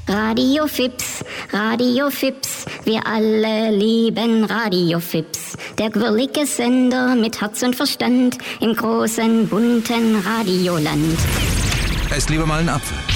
Radio Fips, wir alle lieben Radio Fips. Der quirlige Sender mit Herz und Verstand im großen, bunten Radioland. Esst lieber mal einen Apfel.